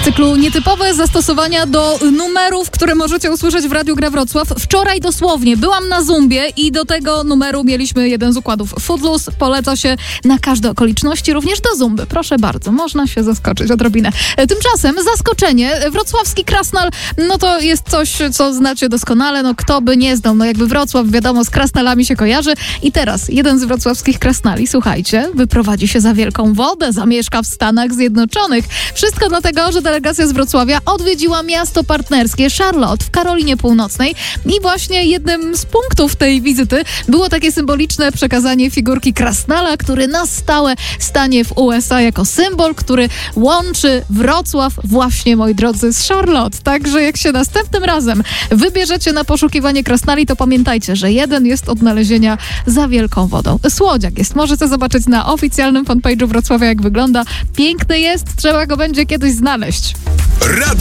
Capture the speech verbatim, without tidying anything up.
cyklu nietypowe zastosowania do numerów, które możecie usłyszeć w Radiu Gra Wrocław. Wczoraj dosłownie byłam na Zumbie i do tego numeru mieliśmy jeden z układów. Footloose poleca się na każde okoliczności, również do Zumby. Proszę bardzo, można się zaskoczyć odrobinę. Tymczasem zaskoczenie. Wrocławski krasnal, no to jest coś, co znacie doskonale. No kto by nie znał, no jakby Wrocław, wiadomo, z krasnalami się kojarzy. I teraz jeden z wrocławskich krasnali, słuchajcie, wyprowadzi się za wielką wodę, zamieszka w Stanach Zjednoczonych. Wszystko dlatego, że delegacja z Wrocławia odwiedziła miasto partnerskie Charlotte w Karolinie Północnej i właśnie jednym z punktów tej wizyty było takie symboliczne przekazanie figurki krasnala, który na stałe stanie w U S A jako symbol, który łączy Wrocław właśnie, moi drodzy, z Charlotte. Także jak się następnym razem wybierzecie na poszukiwanie krasnali, to pamiętajcie, że jeden jest od znalezienia za wielką wodą. Słodziak jest. Możecie zobaczyć na oficjalnym fanpage'u Wrocławia, jak wygląda. Piękny jest, trzeba go będzie kiedyś znaleźć. Radio